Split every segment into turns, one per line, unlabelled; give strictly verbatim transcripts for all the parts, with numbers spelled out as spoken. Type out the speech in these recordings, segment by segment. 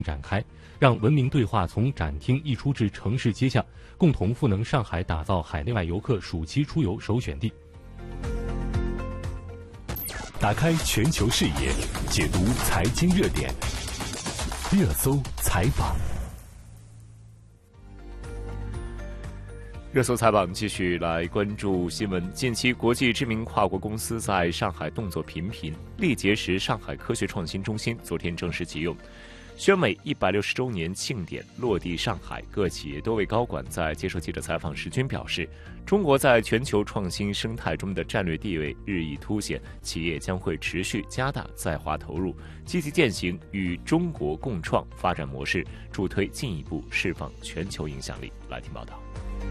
展开，让文明对话从展厅溢出至城市街巷，共同赋能上海，打造海内外游客暑期出游首选地。
打开全球视野，解读财经热点，热搜采访。
热搜采访继续来关注新闻。近期，国际知名跨国公司在上海动作频频，力竭时上海科学创新中心昨天正式启用。宣美一百六十周年庆典落地上海，各企业多位高管在接受记者采访时均表示，中国在全球创新生态中的战略地位日益凸显，企业将会持续加大在华投入，积极践行与中国共创发展模式，助推进一步释放全球影响力。来听报道。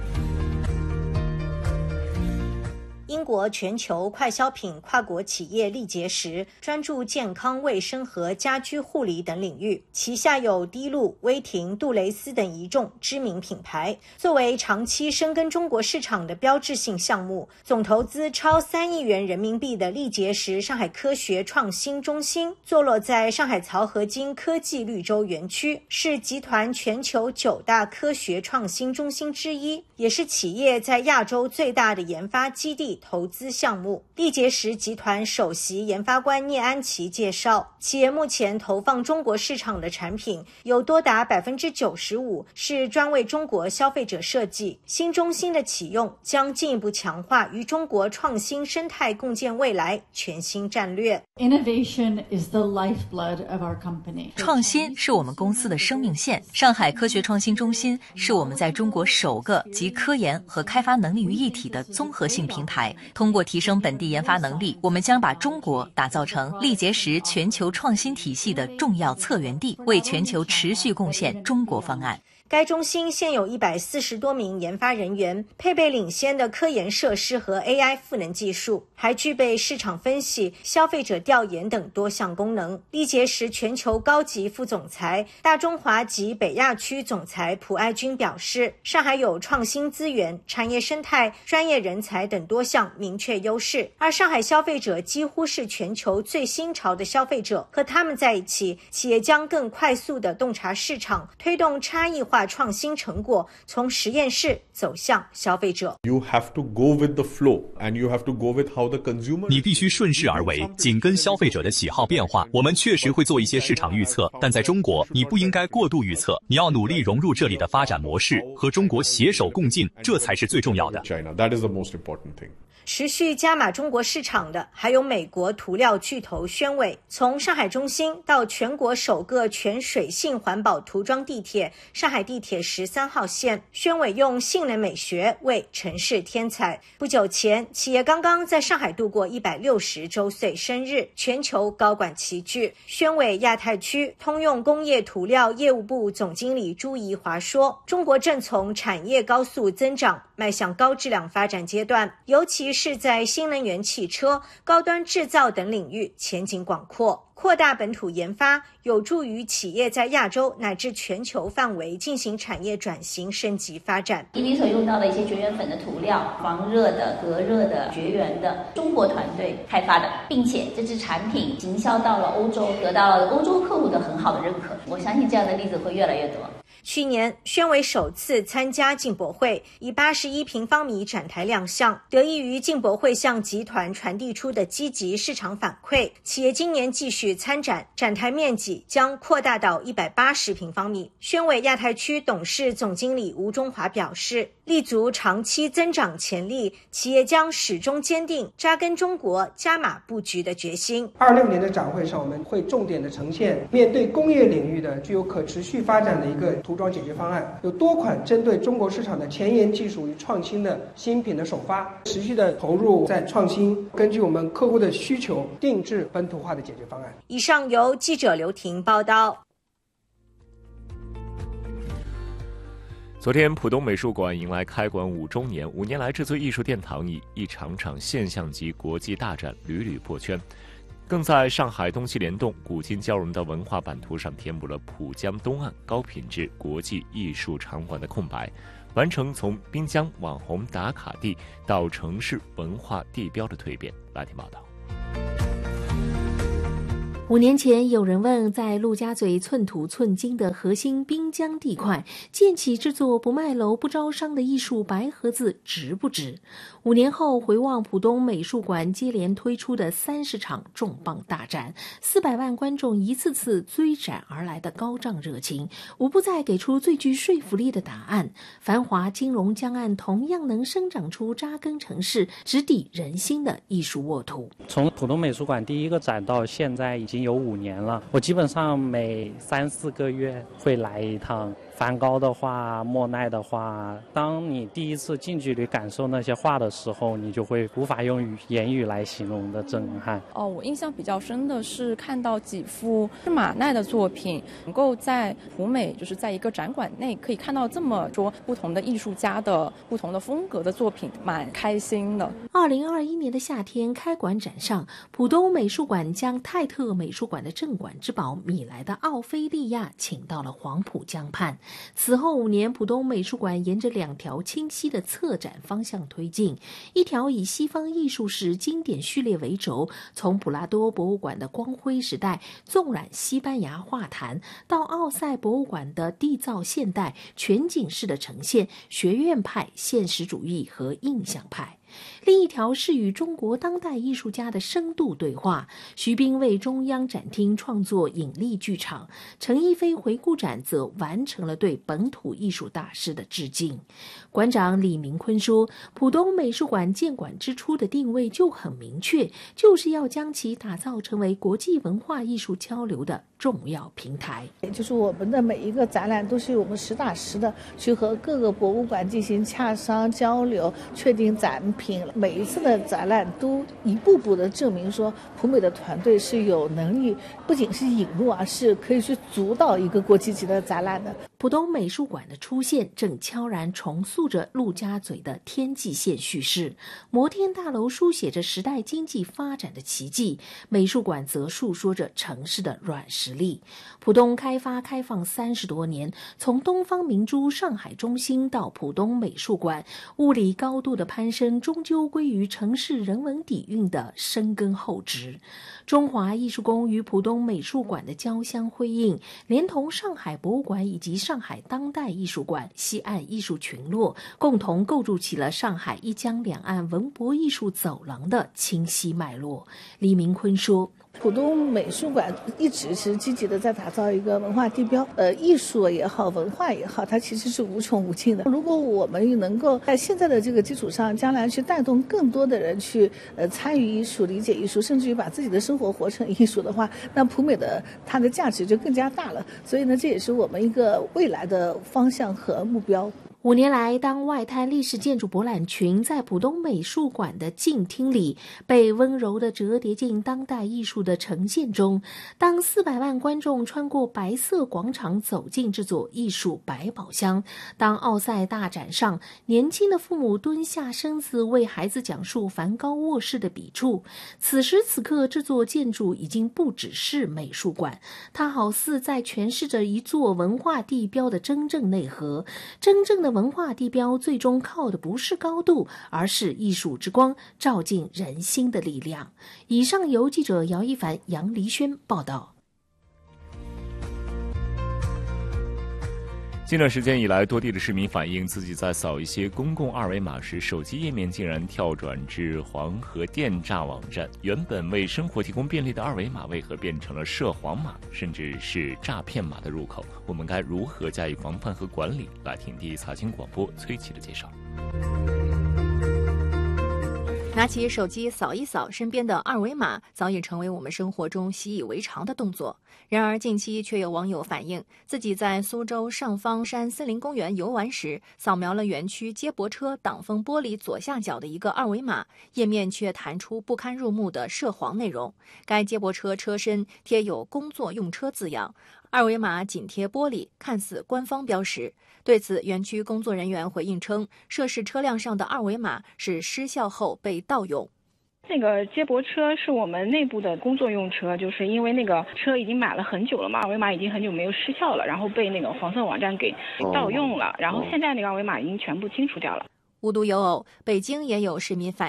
英国全球快消品跨国企业力竭时专注健康卫生和家居护理等领域，旗下有滴露、威婷、杜蕾斯等一众知名品牌。作为长期深耕中国市场的标志性项目，总投资超三亿元人民币的力竭时上海科学创新中心坐落在上海漕河泾科技绿洲园区，是集团全球九大科学创新中心之一，也是企业在亚洲最大的研发基地投资项目。力竭时集团首席研发官聂安琪介绍，企业目前投放中国市场的产品有多达 百分之九十五 是专为中国消费者设计。新中心的启用将进一步强化与中国创新生态共建未来全新战略。
Innovation is the lifeblood of our company.
创新是我们公司的生命线。上海科学创新中心是我们在中国首个集科研和开发能力于一体的综合性平台。通过提升本地研发能力，我们将把中国打造成力竭时全球创新体系的重要策源地，为全球持续贡献中国方案。
该中心现有一百四十多名研发人员，配备领先的科研设施和 A I 赋能技术，还具备市场分析、消费者调研等多项功能。力竭时全球高级副总裁、大中华及北亚区总裁蒲爱军表示，上海有创新资源、产业生态、专业人才等多项明确优势，而上海消费者几乎是全球最新潮的消费者，和他们在一起，企业将更快速地洞察市场，推动差异化创新成果从实验室走向消费者。
You have to go with the flow and you have to go with how the consumer.
你必须顺势而为，紧跟消费者的喜好变化。我们确实会做一些市场预测，但在中国，你不应该过度预测，你要努力融入这里的发展模式，和中国携手共进，这才是最重要的。
China, that is the most important thing.
持续加码中国市场的还有美国涂料巨头宣伟。从上海中心到全国首个全水性环保涂装地铁上海地铁十三号线，宣伟用性能美学为城市添彩。不久前，企业刚刚在上海度过一百六十周岁生日，全球高管齐聚。宣伟亚太区通用工业涂料业务部总经理朱怡华说，中国正从产业高速增长迈向高质量发展阶段，尤其是在新能源汽车、高端制造等领域前景广阔。扩大本土研发有助于企业在亚洲乃至全球范围进行产业转型升级发展。
E V所用到的一些绝缘粉的涂料，防热的、隔热的、绝缘的，中国团队开发的，并且这支产品行销到了欧洲，得到了欧洲客户的很好的认可。我相信这样的例子会越来越多。
去年，宣伟首次参加进博会，以八十一平方米展台亮相。得益于进博会向集团传递出的积极市场反馈，企业今年继续参展，展台面积将扩大到一百八十平方米。宣伟亚太区董事总经理吴中华表示，立足长期增长潜力，企业将始终坚定扎根中国、加码布局的决心。
二六年的展会上，我们会重点的呈现面对工业领域的具有可持续发展的一个涂装解决方案，有多款针对中国市场的前沿技术与创新的新品的首发，持续的投入在创新，根据我们客户的需求定制本土化的解决方案。
以上由记者刘婷报道。
昨天，浦东美术馆迎来开馆五周年，五年来，这座艺术殿堂以一场场现象级国际大展屡屡破圈，更在上海东西联动、古今交融的文化版图上填补了浦江东岸高品质国际艺术场馆的空白，完成从滨江网红打卡地到城市文化地标的蜕变。来听报道。
五年前，有人问，在陆家嘴寸土寸金的核心滨江地块，建起这座不卖楼不招商的艺术白盒子值不值？五年后，回望浦东美术馆接连推出的三十场重磅大展，四百万观众一次次追展而来的高涨热情，无不在给出最具说服力的答案：繁华金融江岸同样能生长出扎根城市、直抵人心的艺术沃土。
从浦东美术馆第一个展到现在已经有五年了，我基本上每三四个月会来一趟。梵高的画、莫奈的画，当你第一次近距离感受那些画的时候，你就会无法用言语来形容的震撼。
哦，我印象比较深的是看到几幅是马奈的作品，能够在普美就是在一个展馆内可以看到这么多不同的艺术家的不同的风格的作品，蛮开心的。
二零二一年的夏天开馆展上，浦东美术馆将泰特美术馆的镇馆之宝米莱的奥菲利亚请到了黄浦江畔。此后五年，浦东美术馆沿着两条清晰的策展方向推进，一条以西方艺术史经典序列为轴，从普拉多博物馆的光辉时代纵览西班牙画坛，到奥赛博物馆的缔造现代全景式的呈现，学院派、现实主义和印象派。另一条是与中国当代艺术家的深度对话，徐冰为中央展厅创作引力剧场，陈逸飞回顾展则完成了对本土艺术大师的致敬。馆长李明坤说，浦东美术馆建馆之初的定位就很明确，就是要将其打造成为国际文化艺术交流的重要平台。
也就是我们的每一个展览都是我们实打实的去和各个博物馆进行洽商交流，确定展品。每一次的展览都一步步的证明说，普美的团队是有能力不仅是引入啊，是可以去主导一个国际级的展览的。
浦东美术馆的出现正悄然重塑着陆家嘴的天际线叙事，摩天大楼书写着时代经济发展的奇迹，美术馆则述说着城市的软实力。浦东开发开放三十多年，从东方明珠上海中心到浦东美术馆，物理高度的攀升终究归于城市人文底蕴的深耕厚植。中华艺术宫与浦东美术馆的交相辉映，连同上海博物馆以及上海当代艺术馆、西岸艺术群落，共同构筑起了上海一江两岸文博艺术走廊的清晰脉络。李明坤说，
浦东美术馆一直是积极的在打造一个文化地标，呃，艺术也好，文化也好，它其实是无穷无尽的。如果我们能够在现在的这个基础上，将来去带动更多的人去呃参与艺术、理解艺术，甚至于把自己的生活活成艺术的话，那普美的它的价值就更加大了。所以呢，这也是我们一个未来的方向和目标。
五年来，当外滩历史建筑博览群在浦东美术馆的静厅里被温柔地折叠进当代艺术的呈现中，当四百万观众穿过白色广场走进这座艺术百宝箱，当奥赛大展上年轻的父母蹲下身子为孩子讲述梵高卧室的笔触，此时此刻这座建筑已经不只是美术馆，它好似在诠释着一座文化地标的真正内核。真正的文化地标最终靠的不是高度，而是艺术之光照进人心的力量。以上由记者姚一凡、杨黎轩报道。
近段时间以来，多地的市民反映自己在扫一些公共二维码时，手机页面竟然跳转至黄河电诈网站。原本为生活提供便利的二维码，为何变成了涉黄码，甚至是诈骗码的入口？我们该如何加以防范和管理？来听第一财经广播崔琦的介绍。
拿起手机扫一扫身边的二维码，早已成为我们生活中习以为常的动作。然而近期却有网友反映，自己在苏州上方山森林公园游玩时，扫描了园区接驳车挡风玻璃左下角的一个二维码，页面却弹出不堪入目的涉黄内容。该接驳车车身贴有工作用车字样，二维码紧贴玻璃，看似官方标识。对此，园区工作人员回应称，涉事车辆上的二维码是失效后被盗用。
那个接驳车是我们内部的工作用车，就是因为那个车已经买了很久了嘛，二维码已经很久没有失效了，然后被那个黄色网站给盗用了，然后现在那个二维码已经全部清除掉了。
无独有偶，北京也有市民反映，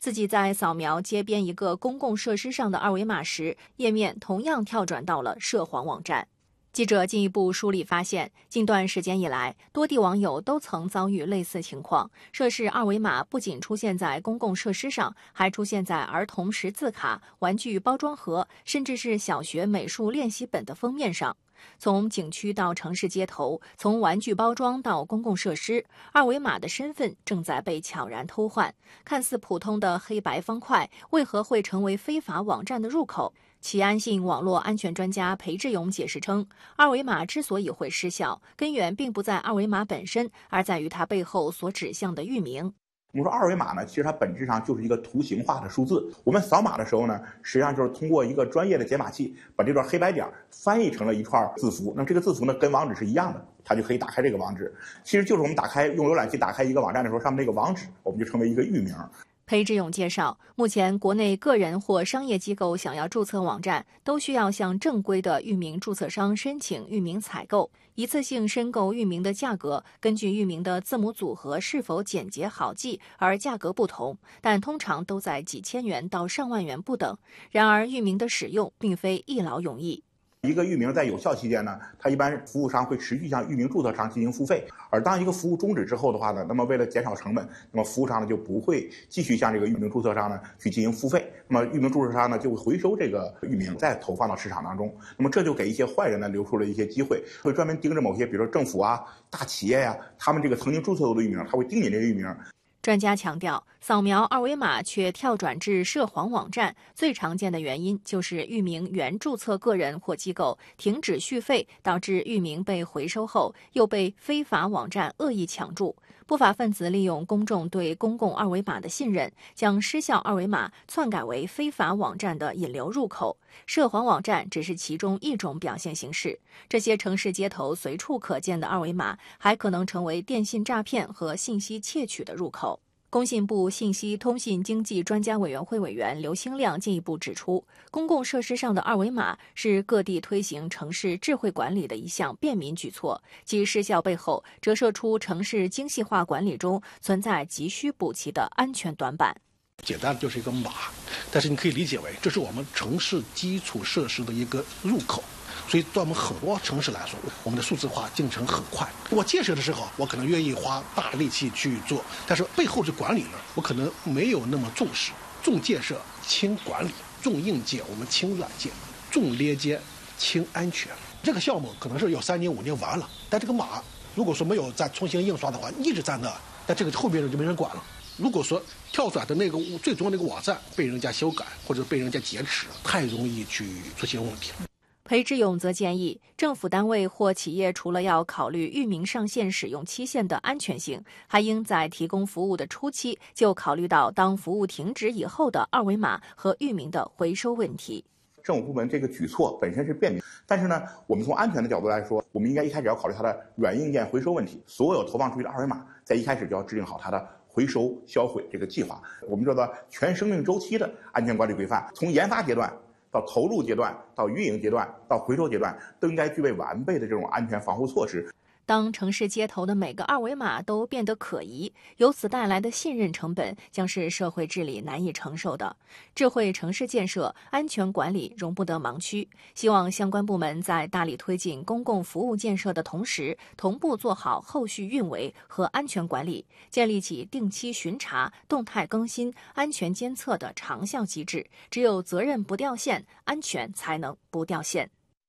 自己在扫描街边一个公共设施上的二维码时，页面同样跳转到了涉黄网站。记者进一步梳理发现，近段时间以来，多地网友都曾遭遇类似情况。涉事二维码不仅出现在公共设施上，还出现在儿童识字卡、玩具包装盒，甚至是小学美术练习本的封面上。从景区到城市街头，从玩具包装到公共设施，二维码的身份正在被悄然偷换。看似普通的黑白方块，为何会成为非法网站的入口？齐安信网络安全专家裴志勇解释称，二维码之所以会失效，根源并不在二维码本身，而在于它背后所指向的域名。
我们说二维码呢，其实它本质上就是一个图形化的数字。我们扫码的时候呢，实际上就是通过一个专业的解码器，把这段黑白点翻译成了一串字符。那么这个字符呢，跟网址是一样的，它就可以打开这个网址。其实就是我们打开用浏览器打开一个网站的时候，上面那个网址，我们就称为一个域名。
裴志勇介绍，目前国内个人或商业机构想要注册网站，都需要向正规的域名注册商申请域名采购。一次性申购域名的价格，根据域名的字母组合是否简洁好记而价格不同，但通常都在几千元到上万元不等。然而，域名的使用并非一劳永逸。
一个域名在有效期间呢，它一般服务商会持续向域名注册商进行付费，而当一个服务终止之后的话呢，那么为了减少成本，那么服务商呢就不会继续向这个域名注册商呢去进行付费，那么域名注册商呢就会回收这个域名再投放到市场当中，那么这就给一些坏人呢留出了一些机会，会专门盯着某些比如说政府啊、大企业呀、啊，他们这个曾经注册过的域名，他会盯你这个域名。
专家强调，扫描二维码却跳转至涉黄网站，最常见的原因就是域名原注册个人或机构停止续费，导致域名被回收后又被非法网站恶意抢注。不法分子利用公众对公共二维码的信任，将失效二维码篡改为非法网站的引流入口。涉黄网站只是其中一种表现形式，这些城市街头随处可见的二维码，还可能成为电信诈骗和信息窃取的入口。工信部信息通信经济专家委员会委员刘兴亮进一步指出，公共设施上的二维码是各地推行城市智慧管理的一项便民举措，其失效背后折射出城市精细化管理中存在急需补齐的安全短板。
简单的就是一个码，但是你可以理解为这是我们城市基础设施的一个入口。所以对我们很多城市来说，我们的数字化进程很快。我建设的时候，我可能愿意花大力气去做，但是背后是管理呢，我可能没有那么重视。重建设轻管理，重硬件我们轻软件，重连接轻安全。这个项目可能是有三年五年完了，但这个码如果说没有再重新印刷的话，一直在那，但这个后面就没人管了。如果说跳转的那个最终那个网站被人家修改或者被人家劫持，太容易去出现问题。
裴志勇则建议，政府单位或企业除了要考虑域名上线使用期限的安全性，还应在提供服务的初期就考虑到当服务停止以后的二维码和域名的回收问题。
政府部门这个举措本身是便民，但是呢，我们从安全的角度来说，我们应该一开始要考虑它的软硬件回收问题。所有投放出去的二维码，在一开始就要制定好它的回收销毁这个计划。我们叫做全生命周期的安全管理规范，从研发阶段到投入阶段，到运营阶段，到回收阶段，都应该具备完备的这种安全防护措施。
当城市街头的每个二维码都变得可疑，由此带来的信任成本将是社会治理难以承受的。智慧城市建设、安全管理容不得盲区。希望相关部门在大力推进公共服务建设的同时，同步做好后续运维和安全管理，建立起定期巡查、动态更新、安全监测的长效机制。只有责任不掉线，安全才能不掉线。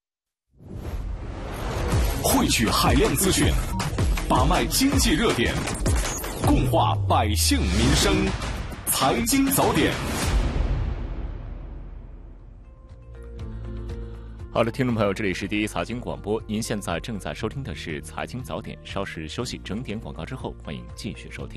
汇聚海量资讯，把脉经济热点，共话百姓民生，财经早点。
好的，听众朋友，这里是第一财经广播，您现在正在收听的是财经早点。稍事休息，整点广告之后，欢迎继续收听。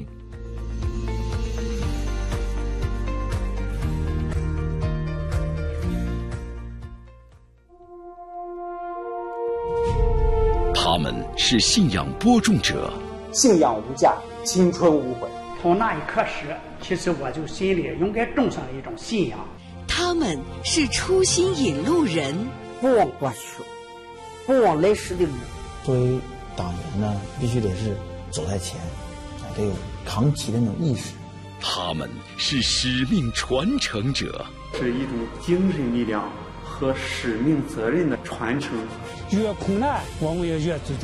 他们是信仰播种者，
信仰无价，青春无悔。
从那一刻始，其实我就心里应该种上了一种信仰。
他们是初心引路人，
不忘过去，不忘来时的路。
作为党员呢，必须得是走在前，得有扛旗的那种意识。
他们是使命传承者，
是一种精神力量和使命责任的传承。
越苦难，我们也越自强。